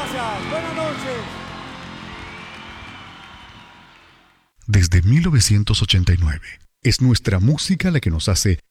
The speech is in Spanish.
gracias. Buenas noches. Desde 1989, es nuestra música la que nos hace